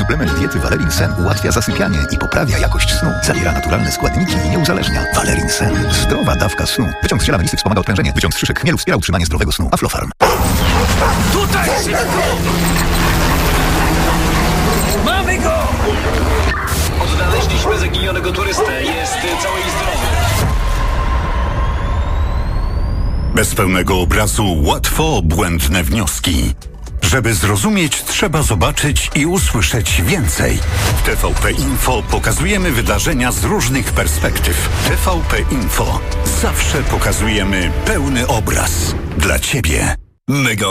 Suplement diety Valerin Sen ułatwia zasypianie i poprawia jakość snu. Zawiera naturalne składniki i nie uzależnia. Valerin Sen. Zdrowa dawka snu. Wyciąg z ziela melisy wspomaga odprężenie. Wyciąg z szyszek chmielu wspiera utrzymanie zdrowego snu. Aflofarm. Tutaj szybko! Mamy go! Odnaleźliśmy zaginionego turystę. Jest cały i zdrowy. Bez pełnego obrazu łatwo błędne wnioski. Żeby zrozumieć, trzeba zobaczyć i usłyszeć więcej. W TVP Info pokazujemy wydarzenia z różnych perspektyw. TVP Info. Zawsze pokazujemy pełny obraz. Dla Ciebie. Mega